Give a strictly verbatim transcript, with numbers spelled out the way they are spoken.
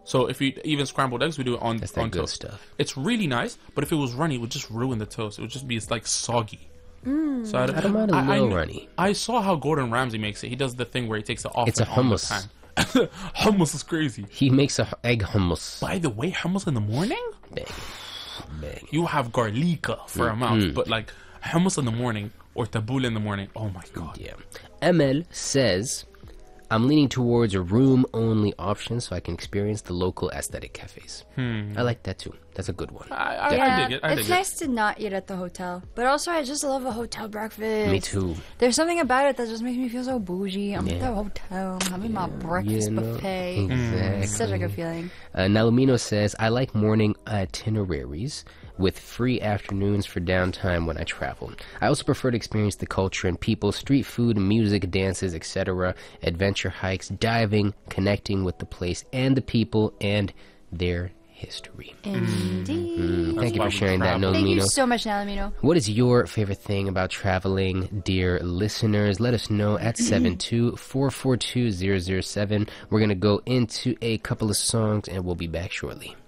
So if you even scrambled eggs, we do it on That's that on good toast. stuff. It's really nice, but if it was runny, it would just ruin the toast. It would just be like soggy. Mm. So I, I don't mind a I, I, little runny. I saw how Gordon Ramsay makes it. He does the thing where he takes it off. It's a like, on the hummus. pan. Hummus is crazy. He makes a h- egg hummus. By the way, hummus in the morning, Bang. Bang. you have garlica for a mouth, but like hummus in the morning or tabbouleh in the morning. Oh my god. Yeah. M L says, I'm leaning towards a room-only option so I can experience the local aesthetic cafes. Hmm. I like that too. That's a good one. I, I, Yeah, I dig it. I it's dig nice to not eat at the hotel, but also I just love a hotel breakfast. Me too. There's something about it that just makes me feel so bougie. I'm Yeah. at the hotel, I'm having my breakfast You know, buffet. exactly. Such a good feeling. Uh, Nalumino says, I like morning itineraries with free afternoons for downtime when I travel. I also prefer to experience the culture and people, street food, music, dances, et cetera, adventure hikes, diving, connecting with the place and the people and their history. Indeed. Mm, thank you why for we sharing that, travel. Thank you Nalumino. so much, Nalamino. What is your favorite thing about traveling, dear listeners? Let us know at seven two, four four two, zero zero seven. We're going to go into a couple of songs and we'll be back shortly.